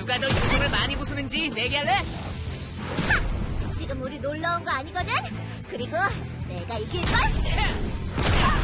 누가 더 유성을 많이 부수는지 내기할래? 지금 우리 놀러 온 거 아니거든? 그리고 내가 이길걸?